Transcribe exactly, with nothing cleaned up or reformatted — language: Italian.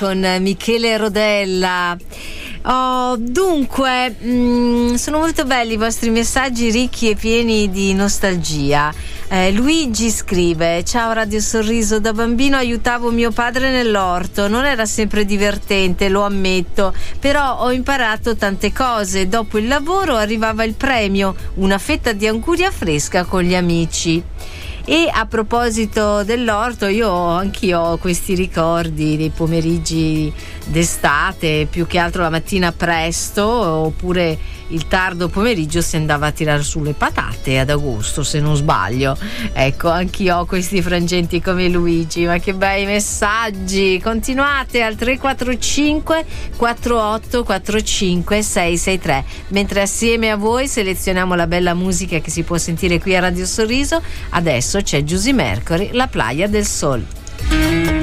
con Michele Rodella. Oh, dunque, mh, sono molto belli i vostri messaggi, ricchi e pieni di nostalgia. eh, Luigi scrive: ciao Radio Sorriso, da bambino aiutavo mio padre nell'orto, non era sempre divertente, lo ammetto, però ho imparato tante cose. Dopo il lavoro arrivava il premio, una fetta di anguria fresca con gli amici. E a proposito dell'orto, io anch'io ho questi ricordi dei pomeriggi d'estate, più che altro la mattina presto, oppure il tardo pomeriggio si andava a tirare su le patate ad agosto, se non sbaglio. Ecco, anch'io ho questi frangenti come Luigi. Ma che bei messaggi! Continuate al tre quattro cinque quattro otto quattro cinque sei sei tre, mentre assieme a voi selezioniamo la bella musica che si può sentire qui a Radio Sorriso. Adesso c'è Giusy Mercury, La Playa del Sol.